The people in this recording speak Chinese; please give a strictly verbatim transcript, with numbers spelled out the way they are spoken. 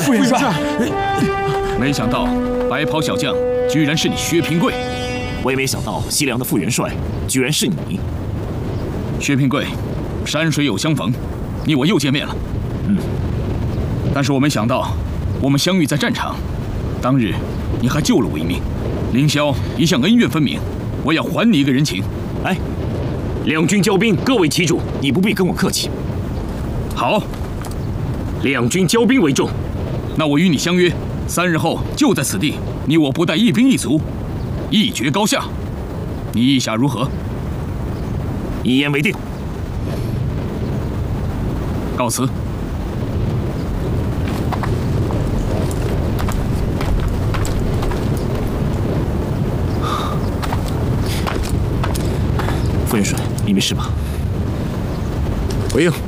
副元帅， 没想到白袍小将居然是你薛平贵， 我也没想到西凉的副元帅居然是你。 薛平贵，山水有相逢，你我又见面了。 嗯， 但是我没想到，我们相遇在战场，当日你还救了我一命。凌霄一向恩怨分明，我要还你一个人情。 哎，两军交兵，各为其主，你不必跟我客气。 好， 两军交兵为重。 那我与你相约，三日后就在此地，你我不带一兵一卒，一决高下。你意下如何？ 一言为定。 告辞。 副元帅，你没事吧？ 回应。